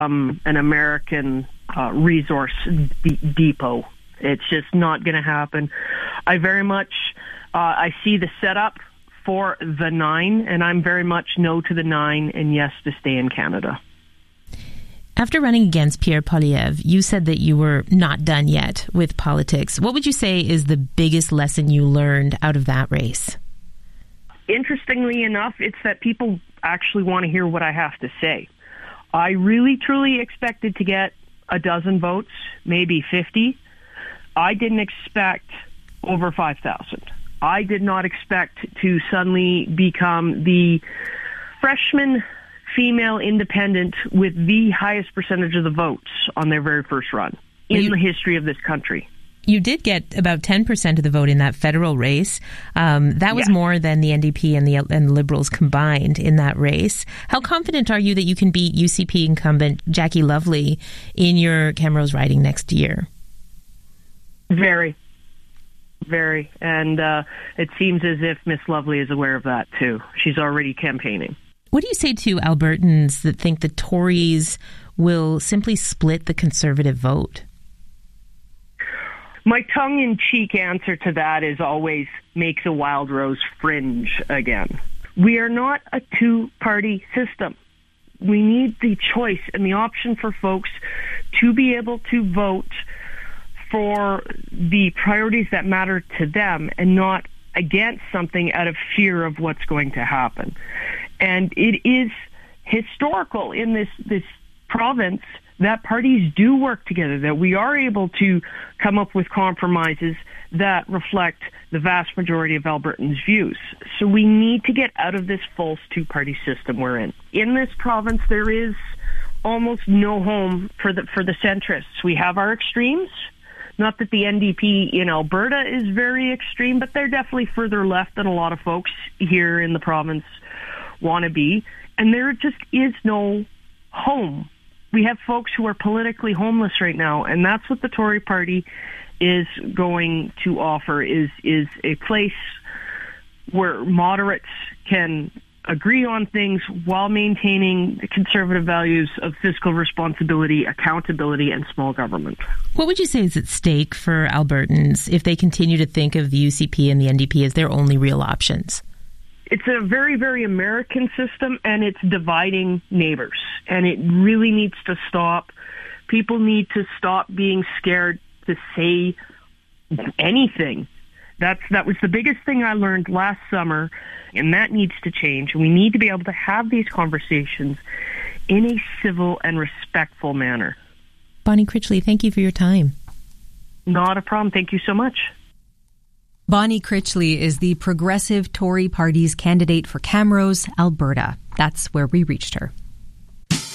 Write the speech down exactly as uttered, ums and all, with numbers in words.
um, an American uh, resource d- depot. It's just not going to happen. I very much, uh, I see the setup for the nine, and I'm very much no to the nine and yes to stay in Canada. After running against Pierre Poilievre, you said that you were not done yet with politics. What would you say is the biggest lesson you learned out of that race? Interestingly enough, it's that people actually want to hear what I have to say. I really, truly expected to get a dozen votes, maybe fifty. I didn't expect over five thousand. I did not expect to suddenly become the freshman female independent with the highest percentage of the votes on their very first run in well, you, the history of this country. You did get about ten percent of the vote in that federal race. Um, that was yeah. more than the N D P and the and the Liberals combined in that race. How confident are you that you can beat U C P incumbent Jackie Lovely in your Camrose riding next year? Very. Very. And uh, it seems as if Miss Lovely is aware of that, too. She's already campaigning. What do you say to Albertans that think the Tories will simply split the Conservative vote? My tongue-in-cheek answer to that is always make the Wild Rose fringe again. We are not a two-party system. We need the choice and the option for folks to be able to vote for the priorities that matter to them and not against something out of fear of what's going to happen. And it is historical in this, this province that parties do work together, that we are able to come up with compromises that reflect the vast majority of Albertans' views. So we need to get out of this false two-party system we're in. In this province, there is almost no home for the, for the centrists. We have our extremes. Not that the N D P in Alberta is very extreme, but they're definitely further left than a lot of folks here in the province want to be. And there just is no home. We have folks who are politically homeless right now, and that's what the Tory party is going to offer, is, is a place where moderates can agree on things while maintaining the conservative values of fiscal responsibility, accountability, and small government. What would you say is at stake for Albertans if they continue to think of the U C P and the N D P as their only real options? It's a very, very American system, and it's dividing neighbors, and it really needs to stop. People need to stop being scared to say anything. That's that was the biggest thing I learned last summer, and that needs to change. We need to be able to have these conversations in a civil and respectful manner. Bonnie Critchley, thank you for your time. Not a problem. Thank you so much. Bonnie Critchley is the Progressive Tory Party's candidate for Camrose, Alberta. That's where we reached her.